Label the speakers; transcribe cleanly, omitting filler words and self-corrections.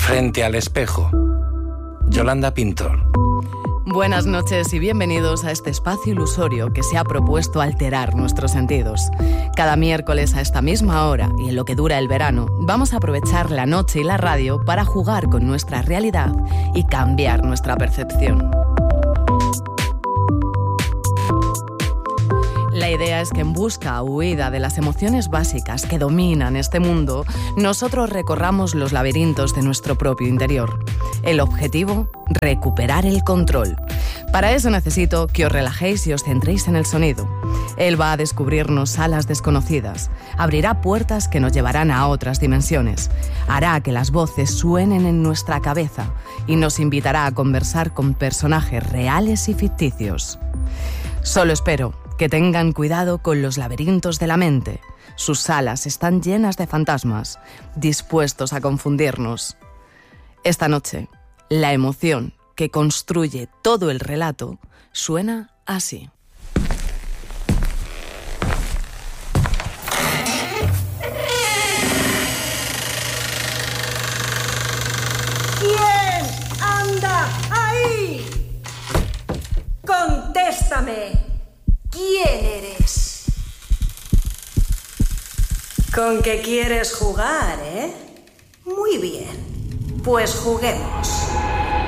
Speaker 1: Frente al espejo. Yolanda Pintor.
Speaker 2: Buenas noches y bienvenidos a este espacio ilusorio que se ha propuesto alterar nuestros sentidos. Cada miércoles a esta misma hora y en lo que dura el verano, vamos a aprovechar la noche y la radio para jugar con nuestra realidad y cambiar nuestra percepción. La idea es que en busca o huida de las emociones básicas que dominan este mundo, nosotros recorramos los laberintos de nuestro propio interior. El objetivo, recuperar el control. Para eso necesito que os relajéis y os centréis en el sonido. Él va a descubrirnos salas desconocidas, abrirá puertas que nos llevarán a otras dimensiones, hará que las voces suenen en nuestra cabeza y nos invitará a conversar con personajes reales y ficticios. Solo espero que tengan cuidado con los laberintos de la mente. Sus salas están llenas de fantasmas, dispuestos a confundirnos. Esta noche, la emoción que construye todo el relato suena así.
Speaker 3: ¿Quién anda ahí? Contéstame. ¿Quién eres? ¿Con qué quieres jugar, eh? Muy bien, pues juguemos.